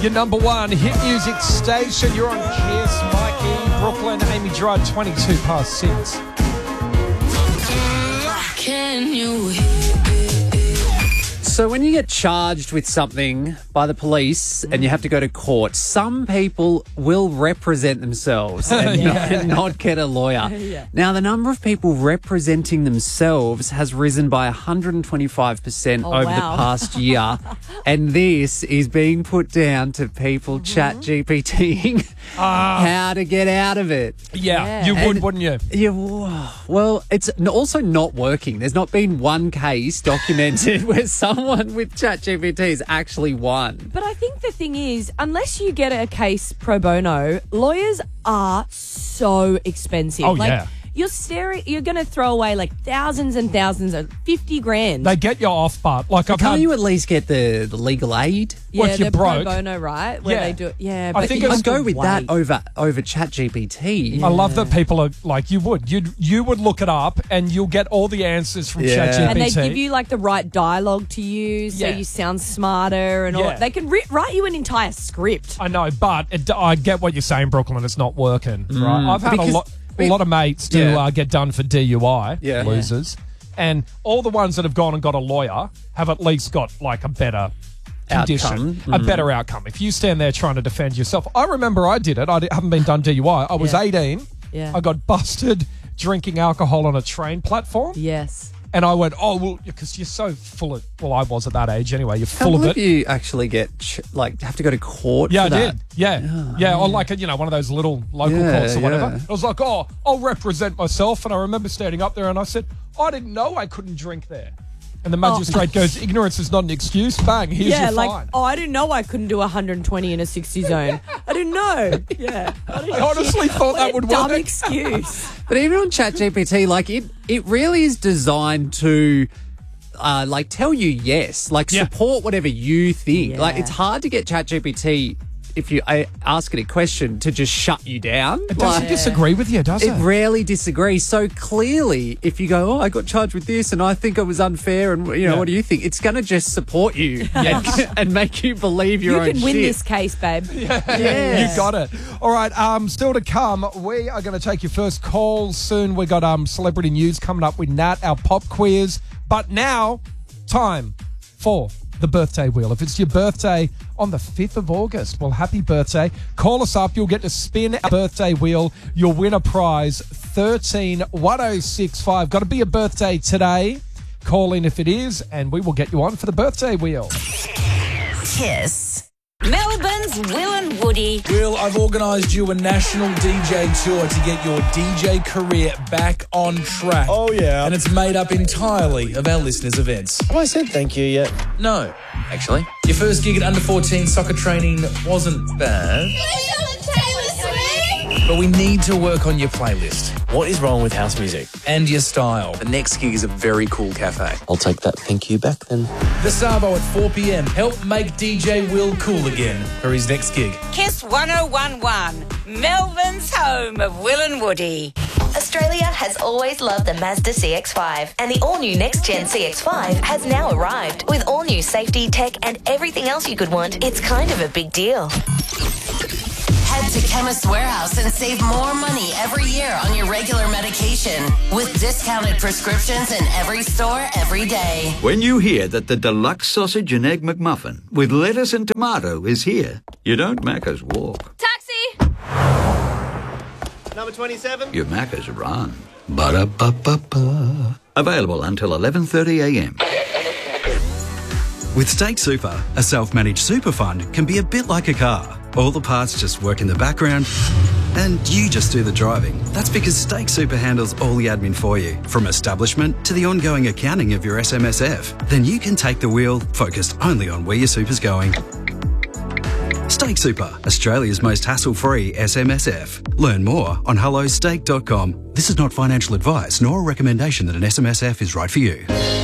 Your number one hit music station. You're on Kiss, Mikey, Brooklyn, Amy Drudd, 22 past 6. Can you? So when you get charged with something by the police and you have to go to court, some people will represent themselves and not get a lawyer. Yeah. Now, the number of people representing themselves has risen by 125% over the past year. And this is being put down to people chat GPTing how to get out of it. Yeah, you would, wouldn't you? Yeah, well, it's also not working. There's not been one case documented where someone with ChatGPT has actually won. But I think the thing is, unless you get a case pro bono, lawyers are so expensive. Oh, yeah. You're going to throw away like thousands and thousands of 50 grand. They get you off, but like I've Can't had, you at least get the legal aid? yeah, if you're they're broke. pro bono, right? Where Yeah. they do it. Yeah, I but think you it's- have to I'd go with that wait. over ChatGPT. I love that people are like, you would look it up and you'll get all the answers from Yeah. ChatGPT. And they give you like the right dialogue to use, so Yeah. you sound smarter and all. Yeah. They can write you an entire script. I know, but I get what you're saying, Brooklyn. It's not working, right? I've had Because- a lot of mates to get done for DUI, Yeah. losers, and all the ones that have gone and got a lawyer have at least got like a better condition, Outcome. a better outcome. If you stand there trying to defend yourself, I remember I did it. I haven't been done DUI. I was Yeah. 18. Yeah. I got busted drinking alcohol on a train platform. Yes. And I went, oh, well, because you're so full of, well, I was at that age anyway, you're How full of will it. you actually get, have to go to court Yeah, for I that? did. Yeah. Or like, one of those little local Yeah, courts or whatever. yeah. I was like, oh, I'll represent myself. And I remember standing up there and I said, I didn't know I couldn't drink there. And the magistrate goes, ignorance is not an excuse. Bang, here's your fine. I didn't know I couldn't do 120 in a 60 zone. I didn't know. Yeah. I honestly thought that would Dumb work. excuse. But even on ChatGPT, like it really is designed to tell you yes, Yeah. support whatever you think. Yeah. Like it's hard to get ChatGPT if you ask it a question to just shut you down. It doesn't disagree with you, does it? It rarely disagrees. So clearly, if you go, I got charged with this and I think it was unfair and, what do you think? It's going to just support you and make you believe your You own can win shit. this case, babe. Yeah. You got it. All right, still to come, we are going to take your first calls soon. We got celebrity news coming up with Nat, our pop quiz. But now, time for the birthday wheel. If it's your birthday on the 5th of August, well, happy birthday. Call us up. You'll get to spin our birthday wheel. You'll win a prize, 131065. Got to be a birthday today. Call in if it is, and we will get you on for the birthday wheel. Kiss. Melbourne's Will and Woody. Will, I've organised you a national DJ tour to get your DJ career back on track. Oh, yeah. And it's made up entirely of our listeners' events. Have I said thank you yet? No, actually. Your first gig at under 14 soccer training wasn't bad, but we need to work on your playlist What is wrong with house music? and your style. The next gig is a very cool cafe. I'll take that thank you back then. The Sabo at 4 p.m. Help make DJ Will cool again for his next gig. Kiss 1011. Melbourne's home of Will and Woody. Australia has always loved the Mazda CX-5, and the all-new next-gen CX-5 has now arrived. With all-new safety, tech, and everything else you could want, it's kind of a big deal. Head to Chemist Warehouse and save more money every year on your regular medication with discounted prescriptions in every store every day. When you hear that the deluxe sausage and egg McMuffin with lettuce and tomato is here, you don't Macca's walk. Taxi! Number 27? You Macca's run. Ba-da-ba-ba-ba. Available until 11:30 a.m. With State Super, a self-managed super fund can be a bit like a car. All the parts just work in the background and you just do the driving. That's because Stake Super handles all the admin for you, from establishment to the ongoing accounting of your SMSF. Then you can take the wheel, focused only on where your super's going. Stake Super, Australia's most hassle-free SMSF. Learn more on hellostake.com. This is not financial advice nor a recommendation that an SMSF is right for you.